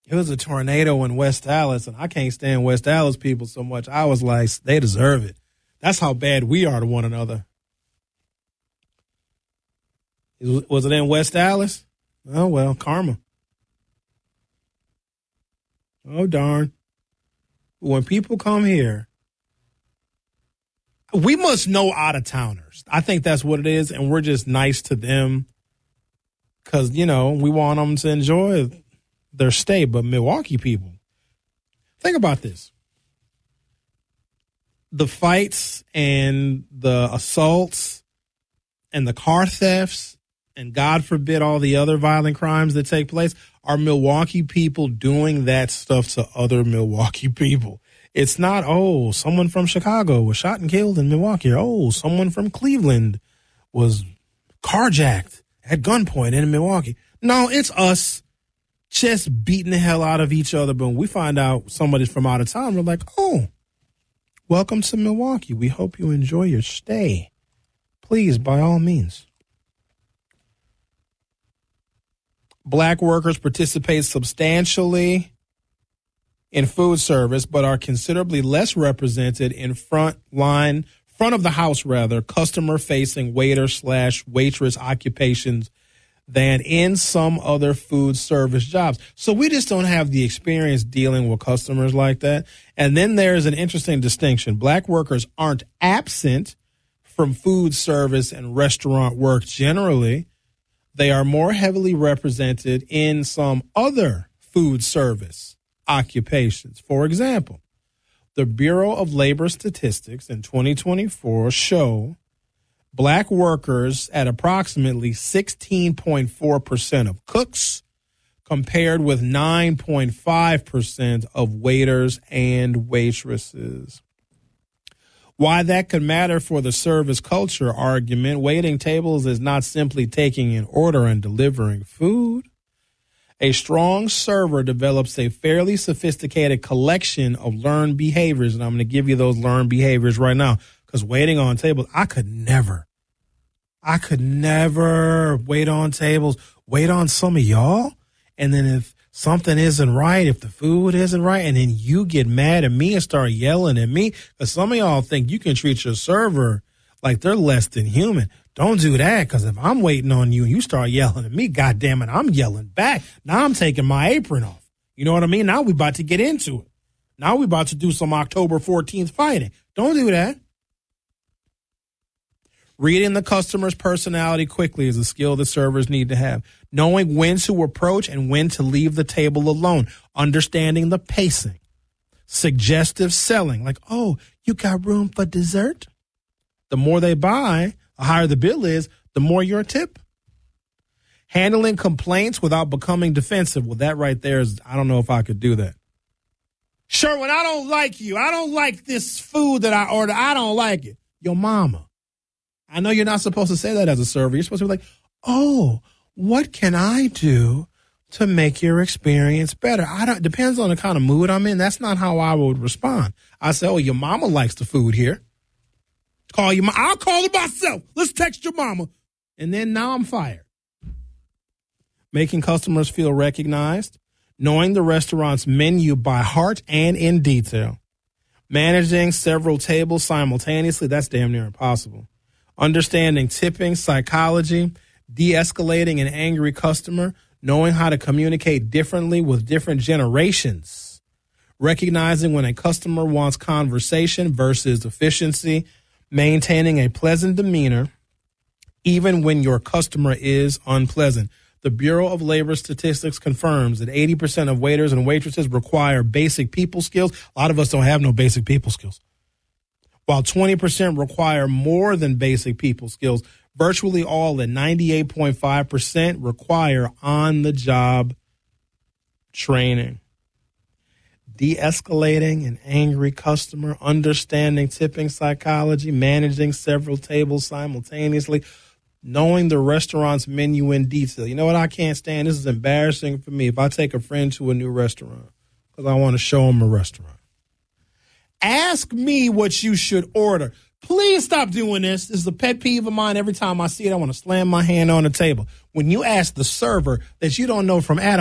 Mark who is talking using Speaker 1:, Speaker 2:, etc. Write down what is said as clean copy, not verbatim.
Speaker 1: It was a tornado in West Dallas, and I can't stand West Dallas people so much. I was like, they deserve it. That's how bad we are to one another. Was it in West Dallas? Oh, well, karma. Oh, darn. When people come here, we must know out-of-towners. I think that's what it is, and we're just nice to them because, we want them to enjoy their stay. But Milwaukee people, think about this. The fights and the assaults and the car thefts and, God forbid, all the other violent crimes that take place are Milwaukee people doing that stuff to other Milwaukee people. It's not, someone from Chicago was shot and killed in Milwaukee. Or, someone from Cleveland was carjacked at gunpoint in Milwaukee. No, it's us just beating the hell out of each other. But when we find out somebody's from out of town, we're like, welcome to Milwaukee. We hope you enjoy your stay. Please, by all means. Black workers participate substantially in food service, but are considerably less represented in front of the house, customer-facing waiter/waitress occupations than in some other food service jobs. So we just don't have the experience dealing with customers like that. And then there's an interesting distinction. Black workers aren't absent from food service and restaurant work generally. They are more heavily represented in some other food service occupations. For example, the Bureau of Labor Statistics in 2024 show black workers at approximately 16.4% of cooks, compared with 9.5% of waiters and waitresses. Why that could matter for the service culture argument, waiting tables is not simply taking an order and delivering food. A strong server develops a fairly sophisticated collection of learned behaviors, and I'm going to give you those learned behaviors right now, because waiting on tables, I could never wait on tables, wait on some of y'all, and then if something isn't right, if the food isn't right, and then you get mad at me and start yelling at me, because some of y'all think you can treat your server like they're less than human. Don't do that, because if I'm waiting on you and you start yelling at me, goddamn it, I'm yelling back. Now I'm taking my apron off. You know what I mean? Now we're about to get into it. Now we're about to do some October 14th fighting. Don't do that. Reading the customer's personality quickly is a skill that servers need to have. Knowing when to approach and when to leave the table alone. Understanding the pacing. Suggestive selling, like, you got room for dessert? The more they buy, the higher the bill is, the more your tip. Handling complaints without becoming defensive. Well, that right there is, I don't know if I could do that. Sherwin, I don't like you. I don't like this food that I ordered. I don't like it. Your mama. I know you're not supposed to say that as a server. You're supposed to be like, what can I do to make your experience better? Depends on the kind of mood I'm in. That's not how I would respond. I say, your mama likes the food here. I'll call her myself. Let's text your mama. And then now I'm fired. Making customers feel recognized. Knowing the restaurant's menu by heart and in detail. Managing several tables simultaneously. That's damn near impossible. Understanding tipping psychology. De-escalating an angry customer. Knowing how to communicate differently with different generations. Recognizing when a customer wants conversation versus efficiency. Maintaining a pleasant demeanor, even when your customer is unpleasant. The Bureau of Labor Statistics confirms that 80% of waiters and waitresses require basic people skills. A lot of us don't have no basic people skills. While 20% require more than basic people skills, virtually all at 98.5% require on-the-job training. De-escalating an angry customer, understanding tipping psychology, managing several tables simultaneously, knowing the restaurant's menu in detail. You know what I can't stand? This is embarrassing for me. If I take a friend to a new restaurant because I want to show them a restaurant, ask me what you should order. Please stop doing this. This is a pet peeve of mine. Every time I see it, I want to slam my hand on the table. When you ask the server that you don't know from Adam,